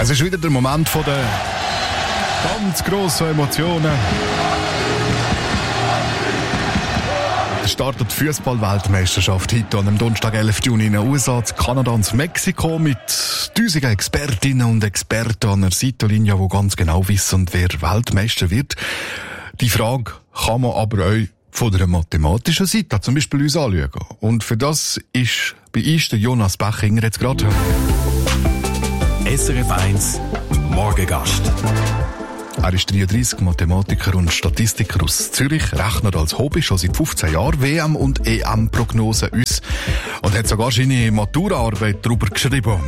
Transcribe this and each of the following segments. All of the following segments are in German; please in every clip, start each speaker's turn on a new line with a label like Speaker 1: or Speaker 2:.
Speaker 1: Es ist wieder der Moment von der ganz grossen Emotionen. Es startet die Fußball-Weltmeisterschaft heute am Donnerstag, 11. Juni in den USA, Kanada und Mexiko mit tausenden Expertinnen und Experten an der Seitenlinie, die ganz genau wissen, wer Weltmeister wird. Die Frage kann man aber auch von der mathematischen Seite zum Beispiel uns anschauen. Und für das ist bei uns der Jonas Bechinger jetzt gerade.
Speaker 2: SRF 1 Morgengast.
Speaker 1: Er ist 33, Mathematiker und Statistiker aus Zürich, rechnet als Hobby schon seit 15 Jahren WM- und EM-Prognosen uns und hat sogar seine Maturaarbeit darüber geschrieben.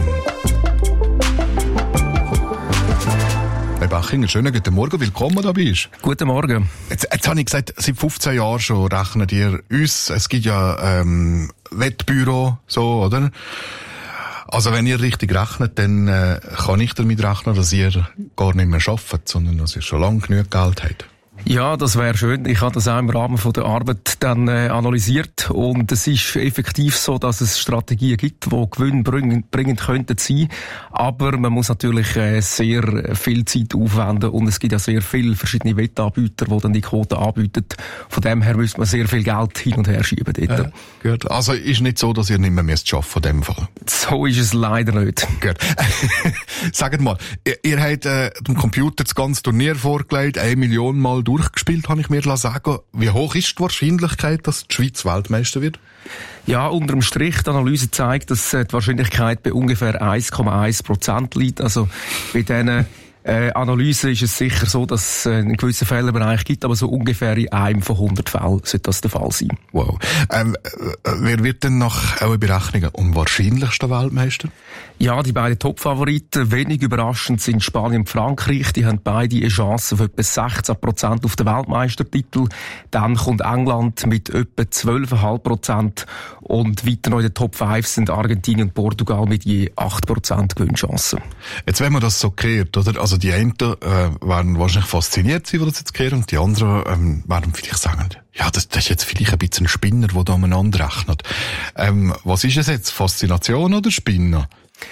Speaker 1: Herr Bechinger, schönen guten Morgen, willkommen da bist.
Speaker 3: Guten Morgen.
Speaker 1: Jetzt habe ich gesagt, seit 15 Jahren schon rechnet ihr uns. Es gibt ja Wettbüro, so, oder? Also wenn ihr richtig rechnet, dann kann ich damit rechnen, dass ihr gar nicht mehr arbeitet, sondern dass ihr schon lange genug Geld habt.
Speaker 3: Ja, das wäre schön. Ich habe das auch im Rahmen von der Arbeit dann analysiert und es ist effektiv so, dass es Strategien gibt, die gewinnbringend könnten sein, aber man muss natürlich sehr viel Zeit aufwenden und es gibt ja sehr viele verschiedene Wettanbieter, die dann die Quoten anbieten. Von dem her müsste man sehr viel Geld hin und her schieben dort.
Speaker 1: Gut. Also ist nicht so, dass ihr nicht mehr arbeiten müsst in dem Fall?
Speaker 3: So ist es leider nicht.
Speaker 1: Gut. Sagt mal, ihr habt dem Computer das ganze Turnier vorgelegt, 1 Million Mal durchgespielt, habe ich mir sagen. Wie hoch ist die Wahrscheinlichkeit, dass die Schweiz Weltmeister wird?
Speaker 3: Ja, unterm Strich, die Analyse zeigt, dass die Wahrscheinlichkeit bei ungefähr 1,1% liegt. Also bei diesen Analyse ist es sicher so, dass es einen gewissen Fehlerbereich gibt, aber so ungefähr in einem von 100 Fällen sollte das der Fall sein.
Speaker 1: Wow. Wer wird denn nach euren Berechnungen am wahrscheinlichsten Weltmeister?
Speaker 3: Ja, die beiden Top-Favoriten, wenig überraschend, sind Spanien und Frankreich. Die haben beide eine Chance auf etwa 16% auf den Weltmeistertitel. Dann kommt England mit etwa 12,5% und weiter noch in den Top 5 sind Argentinien und Portugal mit je 8% Gewinnchancen.
Speaker 1: Jetzt, wenn man das so kehrt, oder? Also die einen werden wahrscheinlich fasziniert sein, die das jetzt kehren, und die anderen werden vielleicht sagen, ja, das ist jetzt vielleicht ein bisschen ein Spinner, der da umeinander rechnet. Was ist es jetzt? Faszination oder Spinner?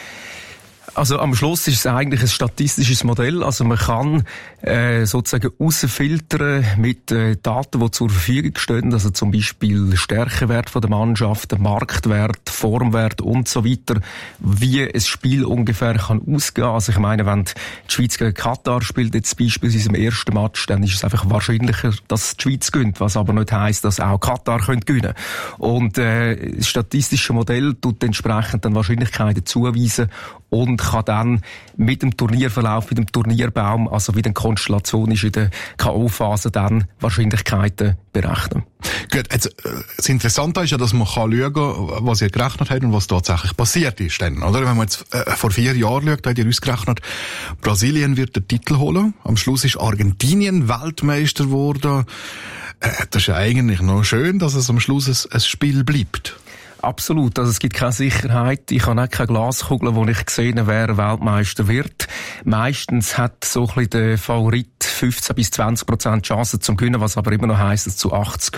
Speaker 3: Also am Schluss ist es eigentlich ein statistisches Modell. Also man kann sozusagen rausfiltern mit Daten, die zur Verfügung stehen. Also zum Beispiel Stärkewert von der Mannschaft, der Marktwert, Formwert und so weiter, wie ein Spiel ungefähr kann ausgehen. Also ich meine, wenn die Schweiz gegen Katar spielt, jetzt beispielsweise im ersten Match, dann ist es einfach wahrscheinlicher, dass die Schweiz gewinnt, was aber nicht heisst, dass auch Katar gewinnen könnte. Und das statistische Modell tut entsprechend dann Wahrscheinlichkeiten zuweisen und kann dann mit dem Turnierverlauf, mit dem Turnierbaum, also wie die Konstellation ist in der K.O.-Phase, dann Wahrscheinlichkeiten berechnen.
Speaker 1: Gut, jetzt, das Interessante ist ja, dass man kann schauen, was ihr gerechnet habt und was tatsächlich passiert ist. Dann, oder? Wenn man jetzt vor 4 Jahren schaut, habt ihr ausgerechnet, Brasilien wird den Titel holen. Am Schluss ist Argentinien Weltmeister geworden. Das ist ja eigentlich noch schön, dass es am Schluss ein Spiel bleibt.
Speaker 3: Absolut. Also es gibt keine Sicherheit. Ich habe auch keine Glaskugel, wo ich gesehen, wer Weltmeister wird. Meistens hat so ein bisschen der Favorit 15-20% Chancen zum Gewinnen, was aber immer noch heisst, dass zu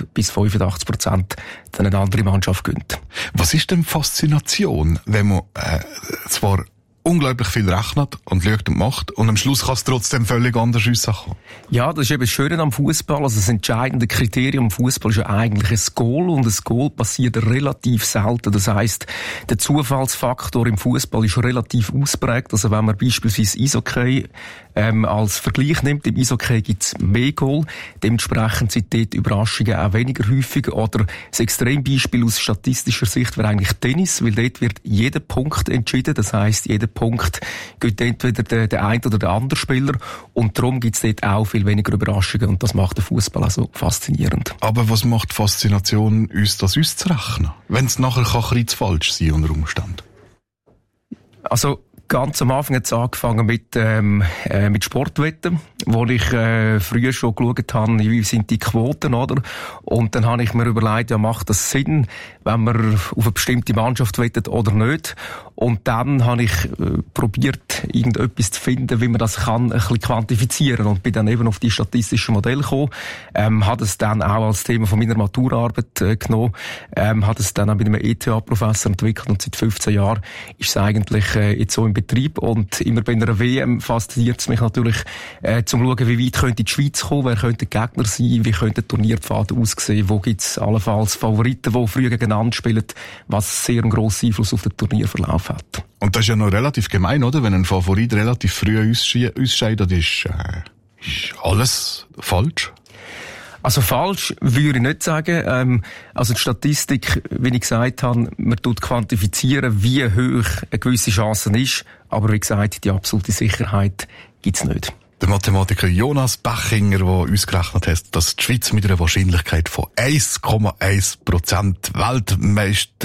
Speaker 3: 80-85% dann eine andere Mannschaft gewinnt.
Speaker 1: Was ist denn Faszination, wenn man zwar unglaublich viel rechnet und schaut und macht und am Schluss kann es trotzdem völlig anders rauskommen?
Speaker 3: Ja, das ist eben das Schöne am Fußball. Also das entscheidende Kriterium am Fußball ist ja eigentlich ein Goal und ein Goal passiert relativ selten. Das heisst, der Zufallsfaktor im Fußball ist relativ ausprägt. Also wenn man beispielsweise Eishockey als Vergleich nimmt, im Eishockey gibt es mehr Goal. Dementsprechend sind dort Überraschungen auch weniger häufig. Oder das Extrembeispiel aus statistischer Sicht wäre eigentlich Tennis, weil dort wird jeder Punkt entschieden. Das heisst, jeder Punkt geht entweder der eine oder der andere Spieler und darum gibt es dort auch viel weniger Überraschungen und das macht den Fußball auch so faszinierend.
Speaker 1: Aber was macht Faszination, uns das auszurechnen? Wenn es nachher kann falsch sein unter Umständen?
Speaker 3: Also ganz am Anfang hat es angefangen mit Sportwetten, wo ich früher schon geschaut habe, wie sind die Quoten, oder? Und dann habe ich mir überlegt, ja, macht das Sinn, wenn man auf eine bestimmte Mannschaft wettet oder nicht? Und dann habe ich probiert, irgendetwas zu finden, wie man das kann, ein bisschen quantifizieren. Und bin dann eben auf die statistischen Modelle gekommen, hat es dann auch als Thema von meiner Maturarbeit genommen, hat es dann auch mit einem ETH-Professor entwickelt und seit 15 Jahren ist es eigentlich jetzt so im Betrieb. Und immer bei einer WM fasziniert es mich natürlich, zum schauen, wie weit könnte die Schweiz kommen, wer könnte der Gegner sein, wie könnte der Turnierpfad aussehen, wo gibt es allenfalls Favoriten, die früher gegeneinander spielen, was sehr einen grossen Einfluss auf den Turnierverlauf hat.
Speaker 1: Und das ist ja noch relativ gemein, oder? Wenn ein Favorit relativ früh ausscheidet, ist alles falsch?
Speaker 3: Also falsch würde ich nicht sagen. Also die Statistik, wie ich gesagt habe, man tut quantifizieren, wie hoch eine gewisse Chance ist. Aber wie gesagt, die absolute Sicherheit gibt's nicht.
Speaker 1: Der Mathematiker Jonas Bachinger, der ausgerechnet hat, dass die Schweiz mit einer Wahrscheinlichkeit von 1,1% Weltmeister